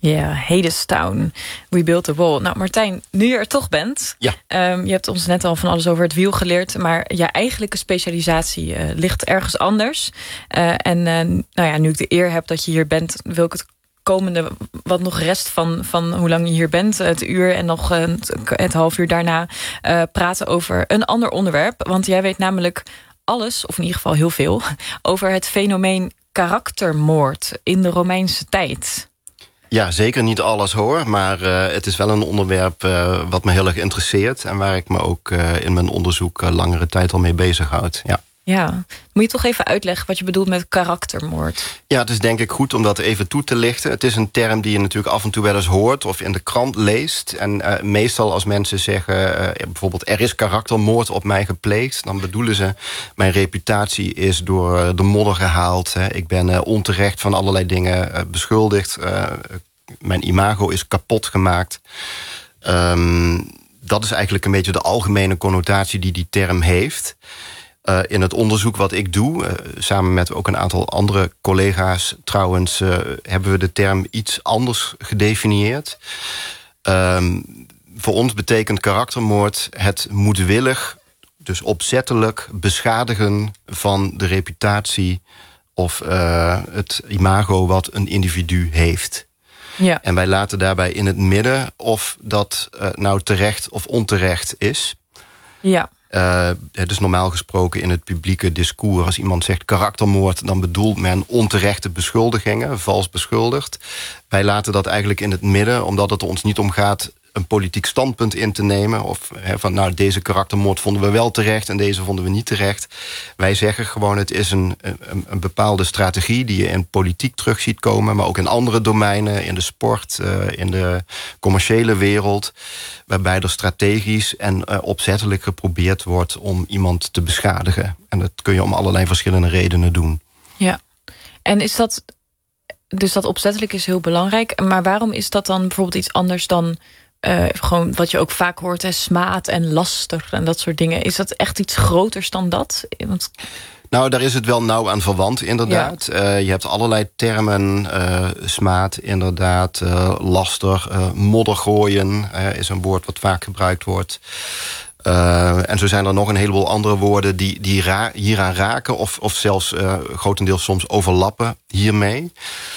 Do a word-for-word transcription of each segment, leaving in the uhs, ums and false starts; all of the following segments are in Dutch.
Ja, yeah, Hadestown, We Built the Wall. Nou, Martijn, nu je er toch bent... Ja. Um, je hebt ons net al van alles over het wiel geleerd... maar je eigenlijke specialisatie uh, ligt ergens anders. Uh, en uh, nou ja, nu ik de eer heb dat je hier bent... wil ik het komende, wat nog rest van, van hoe lang je hier bent... het uur en nog uh, het half uur daarna... Uh, praten over een ander onderwerp. Want jij weet namelijk alles, of in ieder geval heel veel... over het fenomeen karaktermoord in de Romeinse tijd... Ja, zeker niet alles hoor. Maar uh, het is wel een onderwerp uh, wat me heel erg interesseert... en waar ik me ook uh, in mijn onderzoek uh, langere tijd al mee bezighoud. Ja. Ja, moet je toch even uitleggen wat je bedoelt met karaktermoord? Ja, het is denk ik goed om dat even toe te lichten. Het is een term die je natuurlijk af en toe wel eens hoort... of in de krant leest. En uh, meestal als mensen zeggen... Uh, bijvoorbeeld er is karaktermoord op mij gepleegd... dan bedoelen ze, mijn reputatie is door uh, de modder gehaald. Hè. Ik ben uh, onterecht van allerlei dingen uh, beschuldigd. Uh, mijn imago is kapot gemaakt. Um, dat is eigenlijk een beetje de algemene connotatie die die term heeft... Uh, in het onderzoek wat ik doe, uh, samen met ook een aantal andere collega's trouwens... Uh, hebben we de term iets anders gedefinieerd. Um, voor ons betekent karaktermoord het moedwillig... dus opzettelijk beschadigen van de reputatie... of uh, het imago wat een individu heeft. Ja. En wij laten daarbij in het midden of dat uh, nou terecht of onterecht is... Ja. Uh, het is normaal gesproken in het publieke discours... als iemand zegt karaktermoord... dan bedoelt men onterechte beschuldigingen, vals beschuldigd. Wij laten dat eigenlijk in het midden... omdat het ons niet om gaat een politiek standpunt in te nemen... of he, van nou, deze karaktermoord vonden we wel terecht... en deze vonden we niet terecht. Wij zeggen gewoon, het is een, een, een bepaalde strategie... die je in politiek terug ziet komen... maar ook in andere domeinen, in de sport, uh, in de commerciële wereld... waarbij er strategisch en uh, opzettelijk geprobeerd wordt... om iemand te beschadigen. En dat kun je om allerlei verschillende redenen doen. Ja, en is dat... dus dat opzettelijk is heel belangrijk... maar waarom is dat dan bijvoorbeeld iets anders dan... Uh, gewoon wat je ook vaak hoort, hè, smaad en laster en dat soort dingen. Is dat echt iets groters dan dat? Want... Nou, daar is het wel nauw aan verwant, inderdaad. Ja. Uh, je hebt allerlei termen, uh, smaad, inderdaad, uh, laster, uh, modder gooien... Uh, is een woord wat vaak gebruikt wordt... Uh, en zo zijn er nog een heleboel andere woorden die, die ra- hieraan raken... of, of zelfs uh, grotendeels soms overlappen hiermee...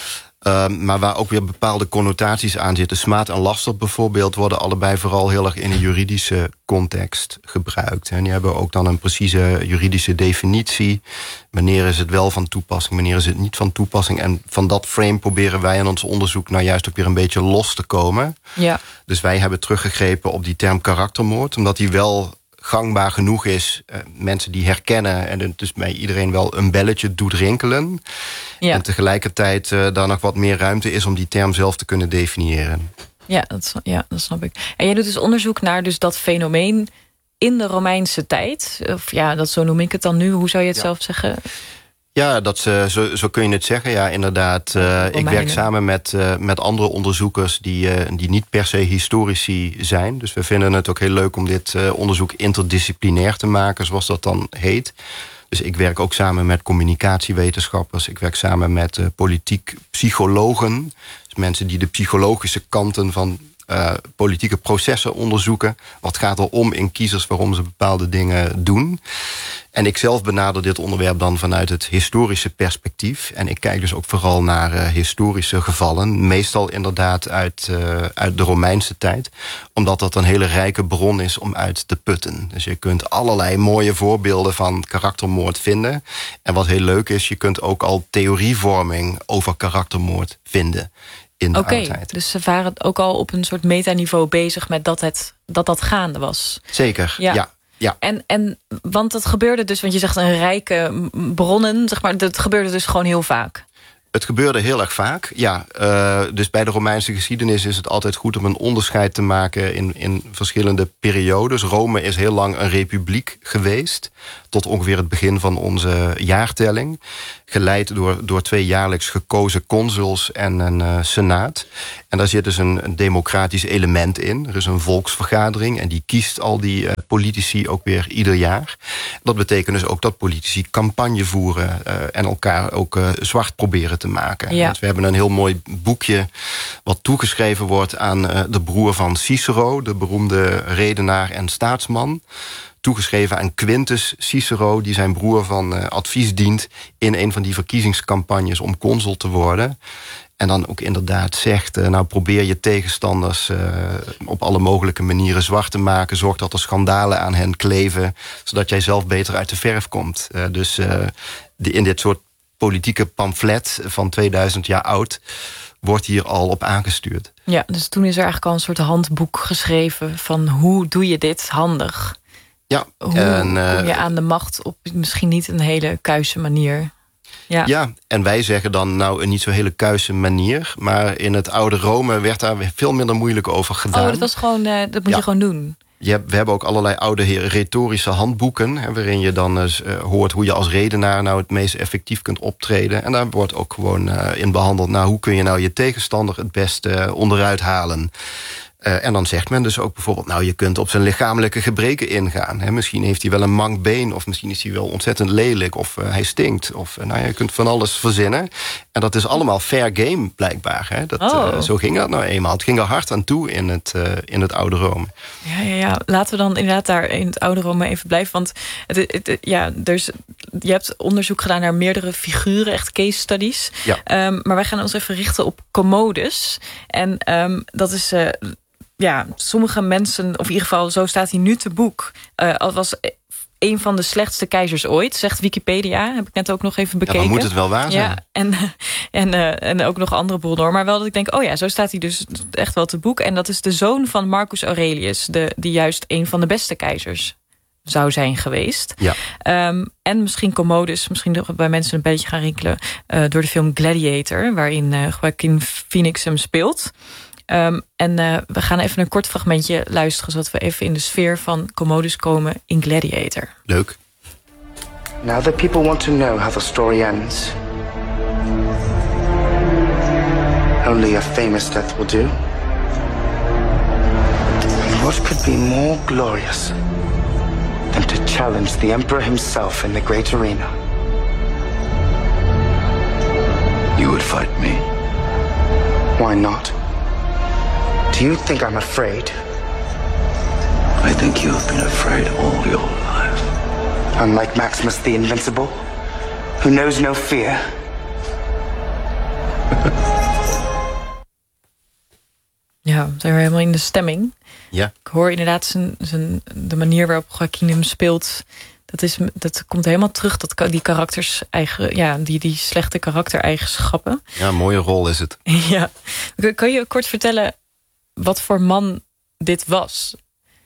Uh, maar waar ook weer bepaalde connotaties aan zitten. Smaad en laster bijvoorbeeld worden allebei vooral heel erg in een juridische context gebruikt. En die hebben ook dan een precieze juridische definitie. Wanneer is het wel van toepassing, wanneer is het niet van toepassing. En van dat frame proberen wij in ons onderzoek nou juist ook weer een beetje los te komen. Ja. Dus wij hebben teruggegrepen op die term karaktermoord, omdat die wel gangbaar genoeg is. Uh, mensen die herkennen en dus bij iedereen wel een belletje doet rinkelen. Ja. En tegelijkertijd uh, daar nog wat meer ruimte is om die term zelf te kunnen definiëren. Ja, dat, ja, dat snap ik. En jij doet dus onderzoek naar dus dat fenomeen in de Romeinse tijd. Of ja, dat, zo noem ik het dan nu. Hoe zou je het ja. zelf zeggen? Ja, dat, uh, zo, zo kun je het zeggen. Ja, inderdaad. Uh, ik werk samen met, uh, met andere onderzoekers die, uh, die niet per se historici zijn. Dus we vinden het ook heel leuk om dit uh, onderzoek interdisciplinair te maken, zoals dat dan heet. Dus ik werk ook samen met communicatiewetenschappers. Ik werk samen met uh, politiek psychologen. Dus mensen die de psychologische kanten van uh, politieke processen onderzoeken. Wat gaat er om in kiezers waarom ze bepaalde dingen doen? En ik zelf benader dit onderwerp dan vanuit het historische perspectief. En ik kijk dus ook vooral naar uh, historische gevallen. Meestal inderdaad uit, uh, uit de Romeinse tijd. Omdat dat een hele rijke bron is om uit te putten. Dus je kunt allerlei mooie voorbeelden van karaktermoord vinden. En wat heel leuk is, je kunt ook al theorievorming over karaktermoord vinden. Oké, okay, dus ze waren ook al op een soort metaniveau bezig met dat het, dat, dat gaande was. Zeker, ja. ja. Ja. En, en, want dat gebeurde dus, want je zegt een rijke bronnen, zeg maar, dat gebeurde dus gewoon heel vaak. Het gebeurde heel erg vaak, ja. Uh, dus bij de Romeinse geschiedenis is het altijd goed om een onderscheid te maken in, in verschillende periodes. Rome is heel lang een republiek geweest, tot ongeveer het begin van onze jaartelling. Geleid door, door twee jaarlijks gekozen consuls en een uh, senaat. En daar zit dus een, een democratisch element in. Er is een volksvergadering en die kiest al die uh, politici ook weer ieder jaar. Dat betekent dus ook dat politici campagne voeren uh, en elkaar ook uh, zwart proberen te maken. Ja. Dus we hebben een heel mooi boekje wat toegeschreven wordt aan uh, de broer van Cicero, de beroemde redenaar en staatsman. Toegeschreven aan Quintus Cicero, die zijn broer van uh, advies dient in een van die verkiezingscampagnes om consul te worden. En dan ook inderdaad zegt, uh, nou probeer je tegenstanders uh, op alle mogelijke manieren zwart te maken. Zorg dat er schandalen aan hen kleven, zodat jij zelf beter uit de verf komt. Uh, dus uh, die, in dit soort politieke pamflet van tweeduizend jaar oud wordt hier al op aangestuurd. Ja, dus toen is er eigenlijk al een soort handboek geschreven van hoe doe je dit handig? Ja, hoe en, uh, kom je aan de macht op misschien niet een hele kuise manier? Ja. ja, en wij zeggen dan nou een niet zo hele kuise manier. Maar in het oude Rome werd daar veel minder moeilijk over gedaan. Oh, dat was gewoon, uh, dat moet ja. je gewoon doen. Je hebt, we hebben ook allerlei oude retorische handboeken, hè, waarin je dan uh, hoort hoe je als redenaar nou het meest effectief kunt optreden. En daar wordt ook gewoon uh, in behandeld, nou, hoe kun je nou je tegenstander het beste uh, onderuit halen. Uh, en dan zegt men dus ook bijvoorbeeld, nou, je kunt op zijn lichamelijke gebreken ingaan. Hè. Misschien heeft hij wel een mank been, of misschien is hij wel ontzettend lelijk, of uh, hij stinkt. Of uh, nou ja, je kunt van alles verzinnen. En dat is allemaal fair game, blijkbaar. Hè. Dat, oh. uh, zo ging dat nou eenmaal. Het ging er hard aan toe in het, uh, in het oude Rome. Ja, ja, ja, laten we dan inderdaad daar in het oude Rome even blijven. Want het, het, het, ja, dus, je hebt onderzoek gedaan naar meerdere figuren, echt case studies. Ja. Um, maar wij gaan ons even richten op Commodus. En um, dat is... Uh, Ja, sommige mensen, of in ieder geval zo staat hij nu te boek. Uh, al was een van de slechtste keizers ooit, zegt Wikipedia. Heb ik net ook nog even bekeken. Ja, maar moet het wel waar zijn? Ja, en, en, uh, en ook nog andere bronnen. Maar wel dat ik denk, oh ja, zo staat hij dus echt wel te boek. En dat is de zoon van Marcus Aurelius, de, die juist een van de beste keizers zou zijn geweest. Ja. Um, en misschien Commodus, misschien bij mensen een beetje gaan rinkelen, uh, door de film Gladiator, waarin uh, Joaquin Phoenix hem speelt. Um, en uh, we gaan even een kort fragmentje luisteren, zodat we even in de sfeer van Commodus komen in Gladiator. Leuk. Now the people want to know how the story ends. Only a famous death will do. And what could be more glorious than to challenge the emperor himself in the great arena? You would fight me. Why not? Do you think I'm afraid? I think you have been afraid all your life. Unlike Maximus the Invincible, who knows no fear. Ja, zijn we helemaal in de stemming. Ja. Ik hoor inderdaad zijn, zijn, de manier waarop Joaquin hem speelt. Dat, is, dat komt helemaal terug, dat, die karakters eigen, ja, die, die slechte karaktereigenschappen. Ja, een mooie rol is het. Ja. Kan je kort vertellen wat voor man dit was?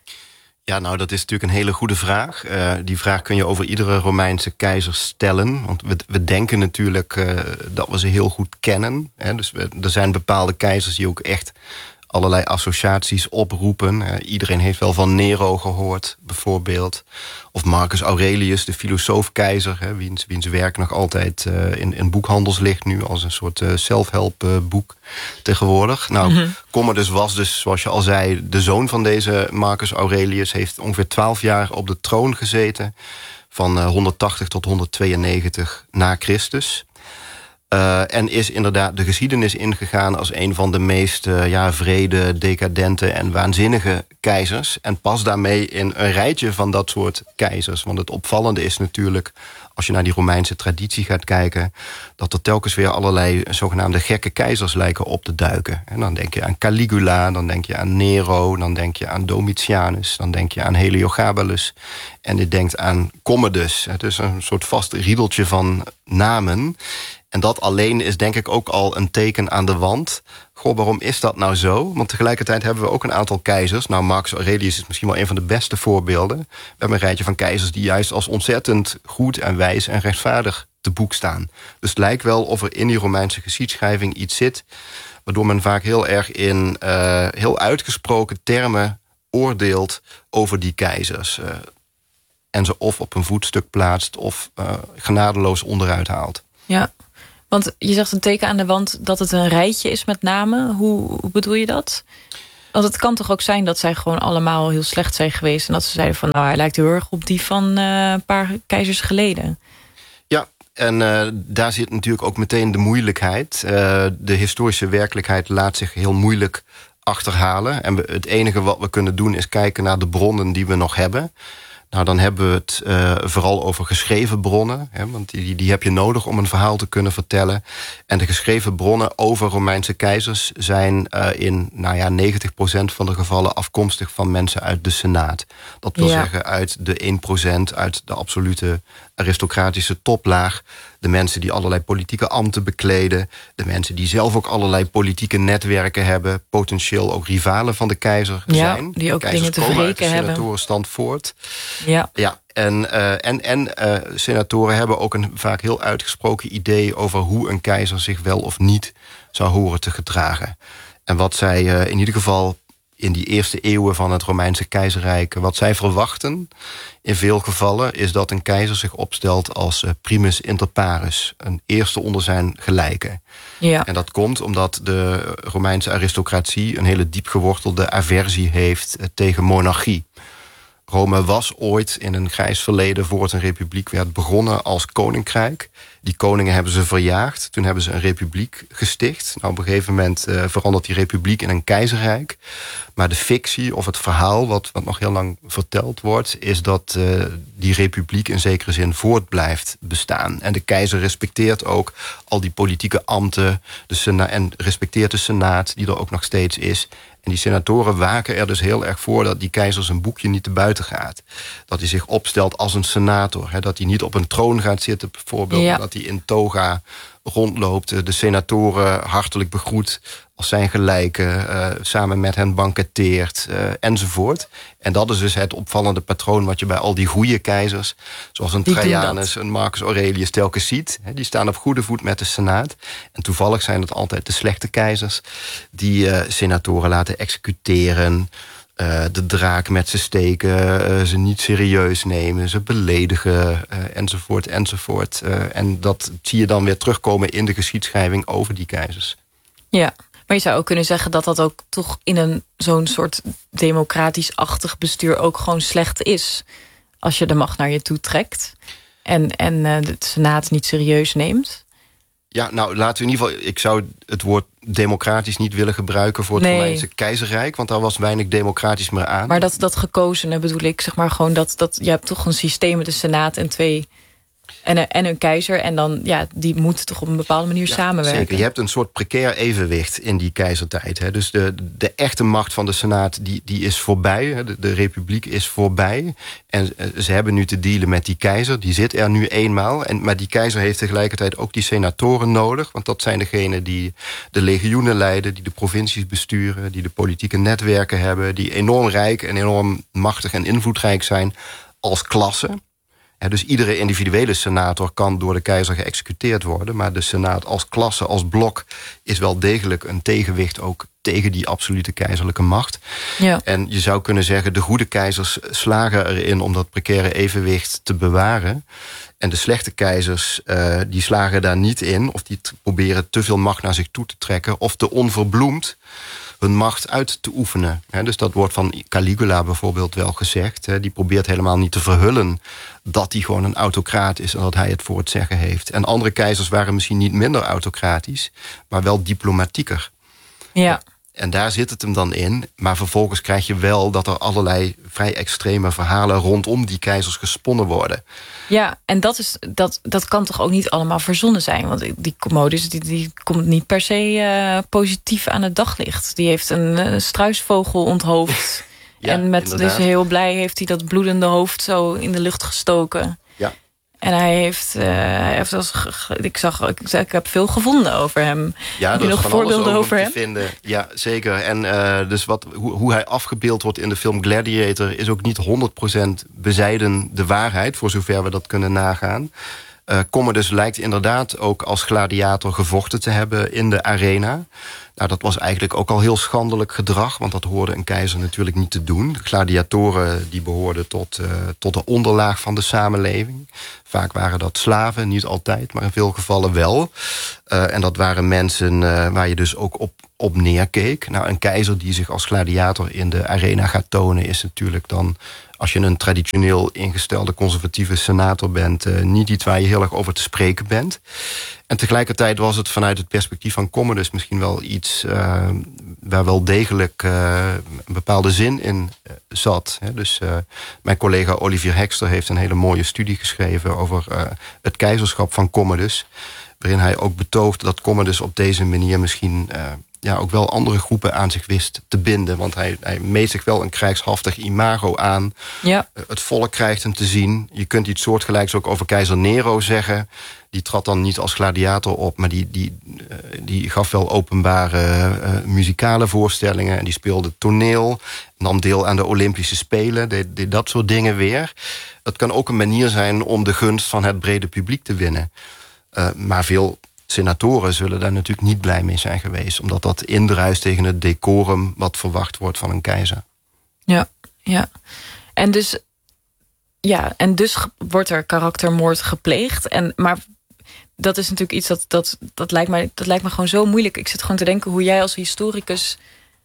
Ja, nou, dat is natuurlijk een hele goede vraag. Uh, die vraag kun je over iedere Romeinse keizer stellen. Want we, we denken natuurlijk uh, dat we ze heel goed kennen. Hè. Dus we, er zijn bepaalde keizers die ook echt allerlei associaties oproepen. Uh, iedereen heeft wel van Nero gehoord, bijvoorbeeld. Of Marcus Aurelius, de filosoof-keizer, hè, wiens, wiens werk nog altijd uh, in, in boekhandels ligt nu als een soort uh, self-help uh, boek tegenwoordig. Nou, mm-hmm. Commodus was dus, zoals je al zei, de zoon van deze Marcus Aurelius, heeft ongeveer twaalf jaar op de troon gezeten, van uh, honderdtachtig tot honderdtweeënnegentig na Christus. Uh, en is inderdaad de geschiedenis ingegaan als een van de meest uh, ja, vrede, decadente en waanzinnige keizers. En past daarmee in een rijtje van dat soort keizers. Want het opvallende is natuurlijk, als je naar die Romeinse traditie gaat kijken, dat er telkens weer allerlei zogenaamde gekke keizers lijken op te duiken. En dan denk je aan Caligula, dan denk je aan Nero, dan denk je aan Domitianus, dan denk je aan Heliogabalus. En je denkt aan Commodus. Het is een soort vast riedeltje van namen. En dat alleen is denk ik ook al een teken aan de wand. Goh, waarom is dat nou zo? Want tegelijkertijd hebben we ook een aantal keizers. Nou, Marcus Aurelius is misschien wel een van de beste voorbeelden. We hebben een rijtje van keizers die juist als ontzettend goed en wijs en rechtvaardig te boek staan. Dus het lijkt wel of er in die Romeinse geschiedschrijving iets zit, waardoor men vaak heel erg in uh, heel uitgesproken termen oordeelt over die keizers. Uh, en ze of op een voetstuk plaatst of uh, genadeloos onderuit haalt. Ja. Want je zegt een teken aan de wand dat het een rijtje is met namen. Hoe, hoe bedoel je dat? Want het kan toch ook zijn dat zij gewoon allemaal heel slecht zijn geweest. En dat ze zeiden van, nou, hij lijkt heel erg op die van uh, een paar keizers geleden. Ja, en uh, daar zit natuurlijk ook meteen de moeilijkheid. Uh, de historische werkelijkheid laat zich heel moeilijk achterhalen. En we, het enige wat we kunnen doen is kijken naar de bronnen die we nog hebben. Nou, dan hebben we het uh, vooral over geschreven bronnen. Hè, want die, die heb je nodig om een verhaal te kunnen vertellen. En de geschreven bronnen over Romeinse keizers zijn uh, in nou ja, negentig procent van de gevallen afkomstig van mensen uit de Senaat. Dat wil ja. zeggen uit de één procent, uit de absolute aristocratische toplaag. De mensen die allerlei politieke ambten bekleden. De mensen die zelf ook allerlei politieke netwerken hebben. Potentieel ook rivalen van de keizer ja, zijn. Die ook de dingen te wreken hebben. Senatorenstand voort. Ja. ja en uh, en, en uh, senatoren hebben ook een vaak heel uitgesproken idee over hoe een keizer zich wel of niet zou horen te gedragen. En wat zij uh, in ieder geval in die eerste eeuwen van het Romeinse keizerrijk, wat zij verwachten in veel gevallen, is dat een keizer zich opstelt als uh, primus inter pares, een eerste onder zijn gelijken. Ja. En dat komt omdat de Romeinse aristocratie een hele diep gewortelde aversie heeft uh, tegen monarchie. Rome was ooit in een grijs verleden, voor het een republiek werd, begonnen als koninkrijk. Die koningen hebben ze verjaagd. Toen hebben ze een republiek gesticht. Nou, op een gegeven moment uh, verandert die republiek in een keizerrijk. Maar de fictie of het verhaal, wat, wat nog heel lang verteld wordt, is dat uh, die republiek in zekere zin voort blijft bestaan. En de keizer respecteert ook al die politieke ambten de sena- en respecteert de senaat, die er ook nog steeds is. En die senatoren waken er dus heel erg voor dat die keizer zijn boekje niet te buiten gaat. Dat hij zich opstelt als een senator. Hè, dat hij niet op een troon gaat zitten bijvoorbeeld. Ja. Maar dat hij in toga rondloopt. De senatoren hartelijk begroet als zijn gelijken. Uh, samen met hen banketteert uh, enzovoort. En dat is dus het opvallende patroon wat je bij al die goede keizers, zoals een die Trajanus, een Marcus Aurelius, telkens ziet. Hè, die staan op goede voet met de senaat. En toevallig zijn het altijd de slechte keizers die uh, senatoren laten executeren, Uh, de draak met ze steken, uh, ze niet serieus nemen, ze beledigen, uh, enzovoort, enzovoort. Uh, en dat zie je dan weer terugkomen in de geschiedschrijving over die keizers. Ja, maar je zou ook kunnen zeggen dat dat ook toch in een zo'n soort democratisch-achtig bestuur ook gewoon slecht is. Als je de macht naar je toe trekt en, en uh, de senaat niet serieus neemt. Ja, nou, laten we in ieder geval, ik zou het woord democratisch niet willen gebruiken voor het nee. Romeinse keizerrijk, want daar was weinig democratisch meer aan. Maar dat, dat gekozene bedoel ik, zeg maar gewoon dat, dat je hebt toch een systeem met de senaat en twee en een, en een keizer, en dan ja, die moeten toch op een bepaalde manier ja, samenwerken. Zeker, je hebt een soort precair evenwicht in die keizertijd. Hè. Dus de, de echte macht van de senaat die, die is voorbij, hè. De, de republiek is voorbij. En ze hebben nu te dealen met die keizer, die zit er nu eenmaal. En, maar die keizer heeft tegelijkertijd ook die senatoren nodig, want dat zijn degenen die de legioenen leiden, die de provincies besturen, die de politieke netwerken hebben, die enorm rijk en enorm machtig en invloedrijk zijn als klasse. Ja, dus iedere individuele senator kan door de keizer geëxecuteerd worden, maar de senaat als klasse, als blok, is wel degelijk een tegenwicht ook tegen die absolute keizerlijke macht. Ja. En je zou kunnen zeggen, de goede keizers slagen erin om dat precaire evenwicht te bewaren. En de slechte keizers, uh, die slagen daar niet in, of die t- proberen te veel macht naar zich toe te trekken, of te onverbloemd hun macht uit te oefenen. He, dus dat wordt van Caligula bijvoorbeeld wel gezegd. He, die probeert helemaal niet te verhullen dat hij gewoon een autocraat is en dat hij het voor het zeggen heeft. En andere keizers waren misschien niet minder autocratisch, maar wel diplomatieker. Ja. En daar zit het hem dan in. Maar vervolgens krijg je wel dat er allerlei vrij extreme verhalen rondom die keizers gesponnen worden. Ja, en dat, is, dat, dat kan toch ook niet allemaal verzonnen zijn? Want die Commodus die, die komt niet per se uh, positief aan het daglicht. Die heeft een uh, struisvogel onthoofd. Ja, en met, dus heel blij heeft hij dat bloedende hoofd zo in de lucht gestoken. Ja. En hij heeft, uh, hij heeft als, ik zag, ik, ik heb veel gevonden over hem. Ja, heb je nog voorbeelden over hem? Vinden. Ja, zeker. En uh, dus wat, hoe, hoe hij afgebeeld wordt in de film Gladiator is ook niet honderd procent bezijden de waarheid, voor zover we dat kunnen nagaan. Uh, Commodus lijkt inderdaad ook als gladiator gevochten te hebben in de arena. Nou, dat was eigenlijk ook al heel schandelijk gedrag, want dat hoorde een keizer natuurlijk niet te doen. Gladiatoren die behoorden tot, uh, tot de onderlaag van de samenleving. Vaak waren dat slaven, niet altijd, maar in veel gevallen wel. Uh, en dat waren mensen uh, waar je dus ook op, op neerkeek. Nou, een keizer die zich als gladiator in de arena gaat tonen is natuurlijk dan als je een traditioneel ingestelde conservatieve senator bent, Uh, niet iets waar je heel erg over te spreken bent. En tegelijkertijd was het vanuit het perspectief van Commodus misschien wel iets Uh, waar wel degelijk Uh, een bepaalde zin in uh, zat. Hè. Dus uh, mijn collega Olivier Hekster heeft een hele mooie studie geschreven over uh, het keizerschap van Commodus, waarin hij ook betoogt dat Commodus op deze manier misschien Uh, ja, ook wel andere groepen aan zich wist te binden. Want hij, hij meet zich wel een krijgshaftig imago aan. Ja. Het volk krijgt hem te zien. Je kunt iets soortgelijks ook over keizer Nero zeggen. Die trad dan niet als gladiator op, maar die, die, die gaf wel openbare uh, muzikale voorstellingen. En die speelde toneel, nam deel aan de Olympische Spelen. Deed, deed dat soort dingen weer. Dat kan ook een manier zijn om de gunst van het brede publiek te winnen. Uh, maar veel senatoren zullen daar natuurlijk niet blij mee zijn geweest, omdat dat indruist tegen het decorum wat verwacht wordt van een keizer. Ja, ja. En dus, ja, en dus wordt er karaktermoord gepleegd. En, maar dat is natuurlijk iets dat, dat, dat, lijkt mij, dat lijkt me gewoon zo moeilijk. Ik zit gewoon te denken hoe jij als historicus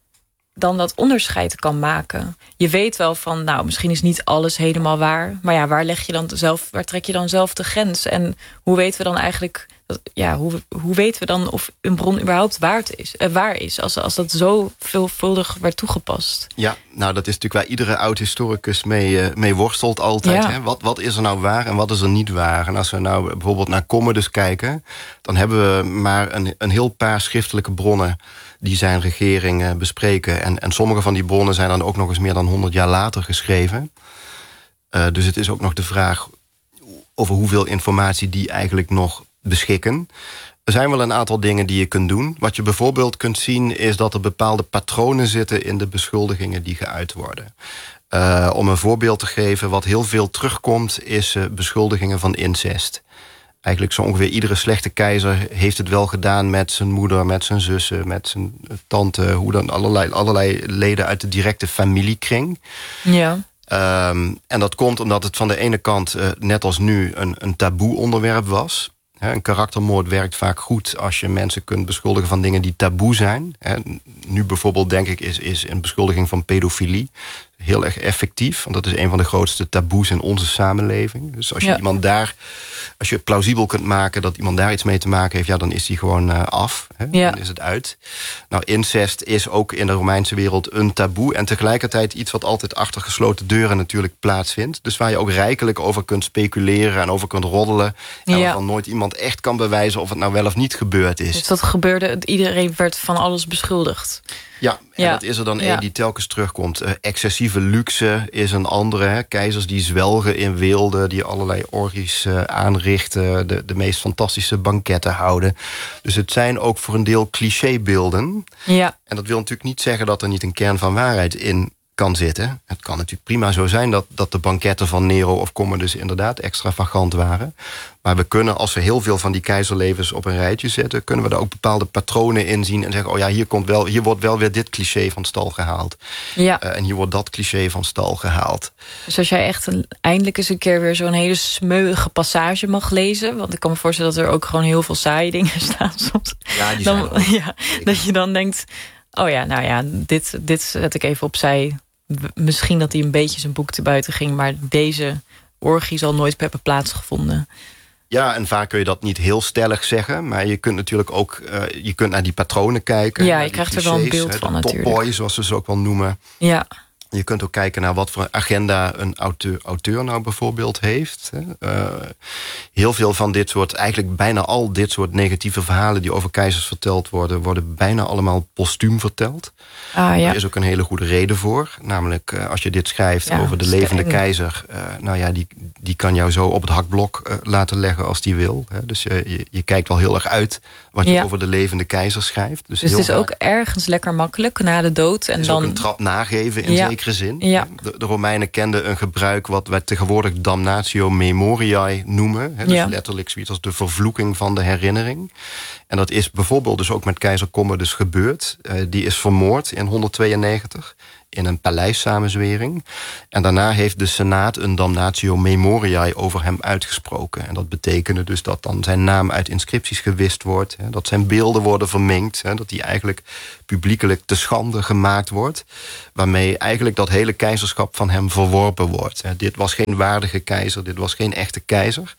dan dat onderscheid kan maken. Je weet wel van, nou, misschien is niet alles helemaal waar. Maar ja, waar leg je dan zelf, waar trek je dan zelf de grens? En hoe weten we dan eigenlijk, ja, hoe, hoe weten we dan of een bron überhaupt waar is, uh, waar is als, als dat zo veelvuldig werd toegepast? Ja, nou, dat is natuurlijk waar iedere oud-historicus mee, uh, mee worstelt altijd. Ja. Hè? Wat, wat is er nou waar en wat is er niet waar? En als we nou bijvoorbeeld naar Commodus kijken, dan hebben we maar een, een heel paar schriftelijke bronnen die zijn regering uh, bespreken. En, en sommige van die bronnen zijn dan ook nog eens meer dan honderd jaar later geschreven. Uh, dus het is ook nog de vraag over hoeveel informatie die eigenlijk nog beschikken. Er zijn wel een aantal dingen die je kunt doen. Wat je bijvoorbeeld kunt zien is dat er bepaalde patronen zitten in de beschuldigingen die geuit worden. Uh, om een voorbeeld te geven, wat heel veel terugkomt is uh, beschuldigingen van incest. Eigenlijk zo ongeveer iedere slechte keizer heeft het wel gedaan met zijn moeder, met zijn zussen, met zijn tante, hoe dan allerlei, allerlei leden uit de directe familiekring. Ja. Um, en dat komt omdat het van de ene kant, uh, net als nu, een, een taboe onderwerp was. He, een karaktermoord werkt vaak goed als je mensen kunt beschuldigen van dingen die taboe zijn. He, nu bijvoorbeeld, denk ik, is, is een beschuldiging van pedofilie heel erg effectief. Want dat is een van de grootste taboes in onze samenleving. Dus als je ja. iemand daar, als je plausibel kunt maken dat iemand daar iets mee te maken heeft, ja, dan is die gewoon uh, af. Hè? Ja. Dan is het uit. Nou, incest is ook in de Romeinse wereld een taboe en tegelijkertijd iets wat altijd achter gesloten deuren natuurlijk plaatsvindt. Dus waar je ook rijkelijk over kunt speculeren en over kunt roddelen. En ja. waarvan nooit iemand echt kan bewijzen of het nou wel of niet gebeurd is. Dus dat gebeurde, iedereen werd van alles beschuldigd. Ja, en ja. dat is er dan ja. één die telkens terugkomt. Uh, excessieve luxe is een andere. Hè. Keizers die zwelgen in weelde, die allerlei orgies uh, aanrichten, de, de meest fantastische banketten houden. Dus het zijn ook voor een deel clichébeelden. Ja. En dat wil natuurlijk niet zeggen dat er niet een kern van waarheid in kan zitten. Het kan natuurlijk prima zo zijn dat, dat de banketten van Nero of Commodus inderdaad extravagant waren. Maar we kunnen, als we heel veel van die keizerlevens op een rijtje zetten, kunnen we daar ook bepaalde patronen in zien en zeggen, oh ja, hier, komt wel, hier wordt wel weer dit cliché van stal gehaald. Ja. Uh, en hier wordt dat cliché van stal gehaald. Dus als jij echt een, eindelijk eens een keer weer zo'n hele smeuïge passage mag lezen, want ik kan me voorstellen dat er ook gewoon heel veel saaie dingen staan soms. Ja, die dan, zijn ja, dat je dan denkt, oh ja, nou ja, dit, dit zet ik even opzij. Misschien dat hij een beetje zijn boek te buiten ging, maar deze orgie zal nooit hebben plaatsgevonden. Ja, en vaak kun je dat niet heel stellig zeggen, maar je kunt natuurlijk ook uh, je kunt naar die patronen kijken. Ja, je krijgt clichés, er wel een beeld van natuurlijk. Top boy, zoals ze ze ook wel noemen. Ja. Je kunt ook kijken naar wat voor agenda een auteur, auteur nou bijvoorbeeld heeft. Uh, heel veel van dit soort, eigenlijk bijna al dit soort negatieve verhalen die over keizers verteld worden, worden bijna allemaal postuum verteld. Ah, ja. Er is ook een hele goede reden voor. Namelijk, uh, als je dit schrijft ja, over de levende keizer, uh, nou ja, die, die kan jou zo op het hakblok uh, laten leggen als die wil. Hè. Dus uh, je, je kijkt wel heel erg uit wat je ja. over de levende keizer schrijft. Dus, dus heel het is vaak, ook ergens lekker makkelijk na de dood. En is dan ook een trap nageven in ja. zekere zin. Ja. De, de Romeinen kenden een gebruik wat wij tegenwoordig damnatio memoriae noemen. Hè, dus ja. letterlijk zoiets als de vervloeking van de herinnering. En dat is bijvoorbeeld dus ook met keizer Commodus gebeurd. Uh, die is vermoord in honderdtweeënnegentig in een paleissamenzwering. En daarna heeft de Senaat een damnatio memoriae over hem uitgesproken. En dat betekende dus dat dan zijn naam uit inscripties gewist wordt. Hè, dat zijn beelden worden verminkt. Hè, dat hij eigenlijk publiekelijk te schande gemaakt wordt. Waarmee eigenlijk dat hele keizerschap van hem verworpen wordt. Hè. Dit was geen waardige keizer, dit was geen echte keizer.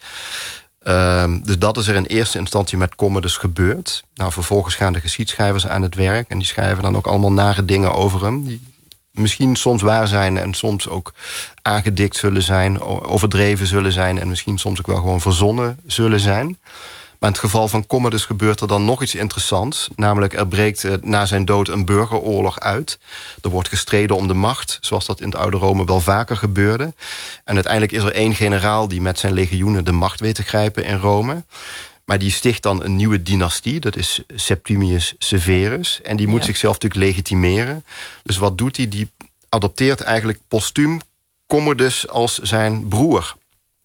Uh, dus dat is er in eerste instantie met Commodus gebeurd. Nou, vervolgens gaan de geschiedschrijvers aan het werk. En die schrijven dan ook allemaal nare dingen over hem. Die misschien soms waar zijn en soms ook aangedikt zullen zijn. Overdreven zullen zijn en misschien soms ook wel gewoon verzonnen zullen zijn. Maar in het geval van Commodus gebeurt er dan nog iets interessants. Namelijk, er breekt uh, na zijn dood een burgeroorlog uit. Er wordt gestreden om de macht, zoals dat in het oude Rome wel vaker gebeurde. En uiteindelijk is er één generaal die met zijn legioenen de macht weet te grijpen in Rome. Maar die sticht dan een nieuwe dynastie, dat is Septimius Severus. En die moet ja. zichzelf natuurlijk legitimeren. Dus wat doet hij? Die adopteert eigenlijk postuum Commodus als zijn broer.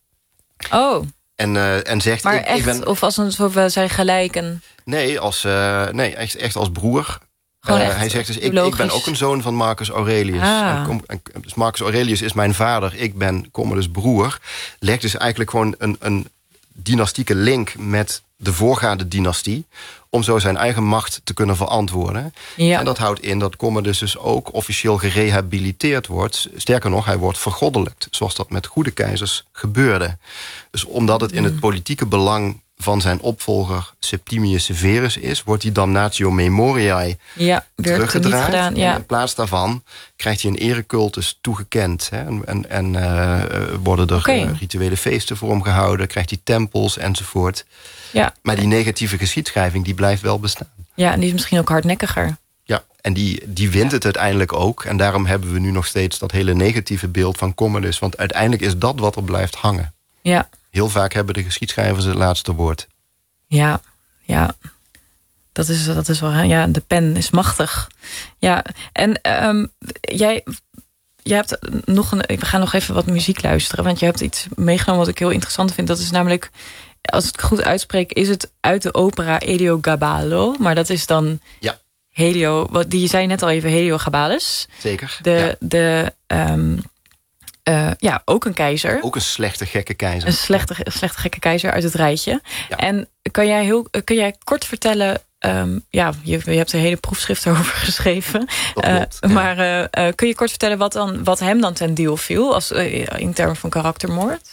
Oh. En, uh, en zegt... Maar ik, echt, ik ben... of als een soort van zijn gelijken? Nee, als, uh, nee echt, echt als broer. Gewoon uh, echt hij zegt dus, ik, ik ben ook een zoon van Marcus Aurelius. Ah. En, en, dus Marcus Aurelius is mijn vader, ik ben Commodus' broer. Legt dus eigenlijk gewoon een, een dynastieke link met de voorgaande dynastie, om zo zijn eigen macht te kunnen verantwoorden. Ja. En dat houdt in dat Commodus dus ook officieel gerehabiliteerd wordt. Sterker nog, hij wordt vergoddelijkt, zoals dat met goede keizers gebeurde. Dus omdat het in het politieke belang van zijn opvolger Septimius Severus is, wordt die damnatio memoriae ja, teruggedraaid. Gedaan, ja. En in plaats daarvan krijgt hij een erecultus toegekend. Hè? En, en, en uh, worden er okay. uh, rituele feesten voor hem gehouden, krijgt hij tempels enzovoort. Ja. Maar die negatieve geschiedschrijving die blijft wel bestaan. Ja, en die is misschien ook hardnekkiger. Ja, en die, die wint het uiteindelijk ook. En daarom hebben we nu nog steeds dat hele negatieve beeld van Commodus. Want uiteindelijk is dat wat er blijft hangen. Ja. Heel vaak hebben de geschiedschrijvers het laatste woord. Ja, ja. Dat is, dat is wel... Ja, de pen is machtig. Ja, en um, jij... Je hebt nog een... We gaan nog even wat muziek luisteren. Want je hebt iets meegenomen wat ik heel interessant vind. Dat is namelijk... Als ik het goed uitspreek, is het uit de opera Heliogaballo. Maar dat is dan... Ja. Helio... Wat, die zei net al even, Heliogabalus. Zeker. De... Ja. de um, Uh, ja, ook een keizer. Ook een slechte, gekke keizer. Een slechte, slechte gekke keizer uit het rijtje. Ja. En kan jij, heel, kun jij kort vertellen... Um, ja, je, je hebt een hele proefschrift over geschreven. Dat klopt, uh, ja. Maar uh, uh, kun je kort vertellen wat, dan, wat hem dan ten deel viel... Als, uh, in termen van karaktermoord?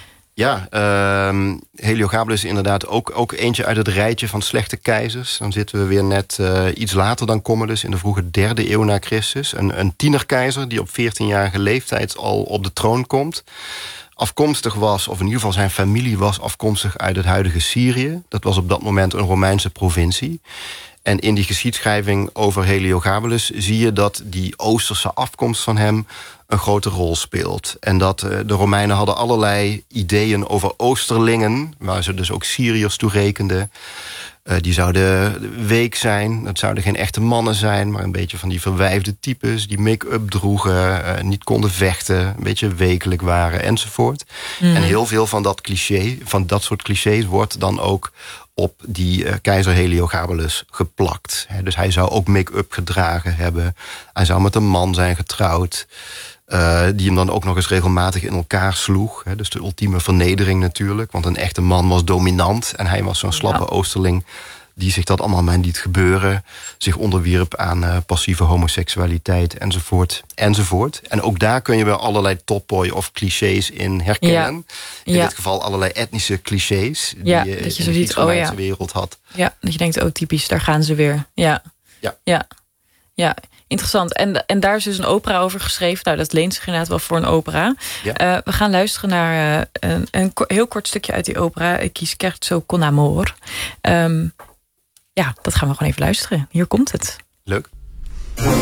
Ja, uh, Heliogabalus is inderdaad ook, ook eentje uit het rijtje van slechte keizers. Dan zitten we weer net uh, iets later dan Commodus... in de vroege derde eeuw na Christus. Een, een tienerkeizer die op veertienjarige leeftijd al op de troon komt. Afkomstig was, of in ieder geval zijn familie was afkomstig uit het huidige Syrië. Dat was op dat moment een Romeinse provincie. En in die geschiedschrijving over Heliogabalus zie je dat die Oosterse afkomst van hem een grote rol speelt. En dat uh, de Romeinen hadden allerlei ideeën over Oosterlingen, waar ze dus ook Syriërs toe rekenden. Uh, die zouden week zijn, dat zouden geen echte mannen zijn, maar een beetje van die verwijfde types die make-up droegen, uh, niet konden vechten, een beetje wekelijk waren enzovoort. Mm. En heel veel van dat cliché, van dat soort clichés wordt dan ook op die uh, keizer Heliogabalus geplakt. He, dus hij zou ook make-up gedragen hebben. Hij zou met een man zijn getrouwd. Uh, die hem dan ook nog eens regelmatig in elkaar sloeg. He, dus de ultieme vernedering natuurlijk. Want een echte man was dominant. En hij was zo'n slappe ja. Oosterling die zich dat allemaal maar liet gebeuren. Zich onderwierp aan uh, passieve homoseksualiteit enzovoort. enzovoort. En ook daar kun je wel allerlei topboy of clichés in herkennen. Ja. In ja. dit geval allerlei etnische clichés. Ja, die je dat je in de Grieks-Romeinse oh, ja. wereld had. Ja, dat je denkt, oh typisch, daar gaan ze weer. Ja, ja. ja. ja. Interessant. En, en daar is dus een opera over geschreven. Nou, dat leent zich inderdaad wel voor een opera. Ja. Uh, we gaan luisteren naar uh, een, een heel kort stukje uit die opera. Chi scherzo con amor. Um, ja, dat gaan we gewoon even luisteren. Hier komt het. Leuk.